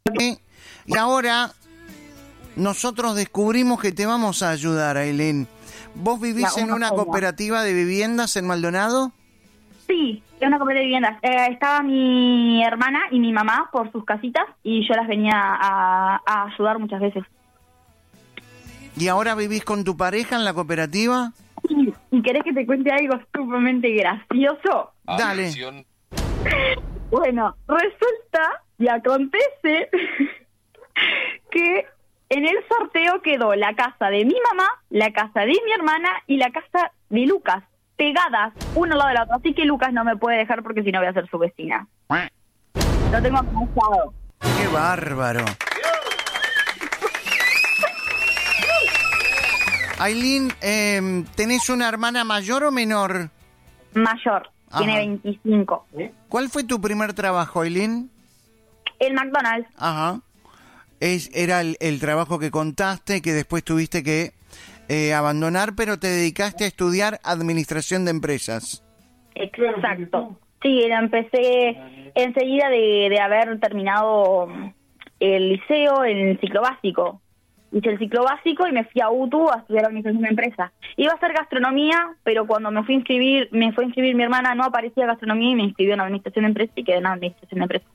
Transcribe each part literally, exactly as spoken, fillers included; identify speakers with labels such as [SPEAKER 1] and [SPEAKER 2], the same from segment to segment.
[SPEAKER 1] Y ahora nosotros descubrimos que te vamos a ayudar, Ailén. ¿Vos vivís
[SPEAKER 2] La,
[SPEAKER 1] en una
[SPEAKER 2] forma.
[SPEAKER 1] cooperativa de viviendas en Maldonado?
[SPEAKER 2] Sí, en una cooperativa de viviendas. Eh, estaba mi hermana y mi mamá por sus casitas y yo las venía a, a ayudar muchas veces.
[SPEAKER 1] ¿Y ahora vivís con tu pareja en la cooperativa?
[SPEAKER 2] ¿Y, y querés que te cuente algo sumamente gracioso?
[SPEAKER 1] Dale.
[SPEAKER 2] Bueno, resulta y acontece que en el sorteo quedó la casa de mi mamá, la casa de mi hermana y la casa de Lucas, pegadas uno al lado de la otra. Así que Lucas no me puede dejar porque si no voy a ser su vecina. Lo tengo cansado.
[SPEAKER 1] ¡Qué bárbaro! Ailén, eh, ¿tenés una hermana mayor o menor?
[SPEAKER 2] Mayor,
[SPEAKER 1] Ajá.
[SPEAKER 2] tiene veinticinco.
[SPEAKER 1] ¿Cuál fue tu primer trabajo, Ailén?
[SPEAKER 2] El McDonald's.
[SPEAKER 1] Ajá. Es, era el, el trabajo que contaste, que después tuviste que eh, abandonar, pero te dedicaste a estudiar administración de empresas.
[SPEAKER 2] Exacto. Sí, empecé enseguida de, de haber terminado el liceo, el ciclo básico. Hice el ciclo básico y me fui a U T U a estudiar administración de empresas. Iba a hacer gastronomía, pero cuando me fui a inscribir, me fue a inscribir mi hermana, no aparecía gastronomía y me inscribió en administración de empresas y quedé en administración de empresas.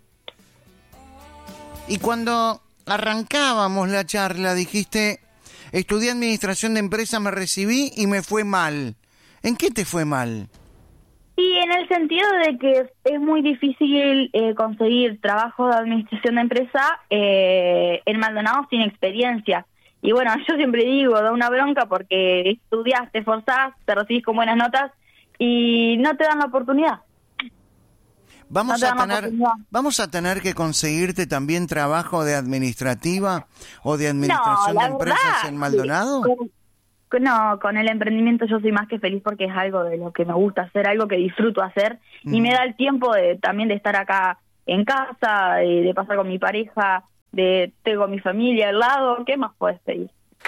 [SPEAKER 1] Y cuando arrancábamos la charla, dijiste, estudié administración de empresas, me recibí y me fue mal. ¿En qué te fue mal?
[SPEAKER 2] Y en el sentido de que es muy difícil eh, conseguir trabajo de administración de empresa eh, en Maldonado sin experiencia. Y bueno, yo siempre digo, da una bronca porque estudias, te esforzás, te recibís con buenas notas y no te dan la oportunidad.
[SPEAKER 1] Vamos,
[SPEAKER 2] no
[SPEAKER 1] a tener, vamos a tener que conseguirte también trabajo de administrativa o de administración
[SPEAKER 2] no,
[SPEAKER 1] de empresas
[SPEAKER 2] verdad,
[SPEAKER 1] en Maldonado.
[SPEAKER 2] Sí. No, con el emprendimiento yo soy más que feliz porque es algo de lo que me gusta hacer, algo que disfruto hacer mm. y me da el tiempo de también de estar acá en casa, de, de pasar con mi pareja, de tengo mi familia al lado. ¿Qué más puedes pedir?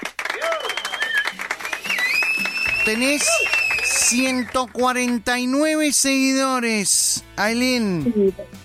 [SPEAKER 1] Tenés ciento cuarenta y nueve seguidores, Ailén.
[SPEAKER 2] Sí.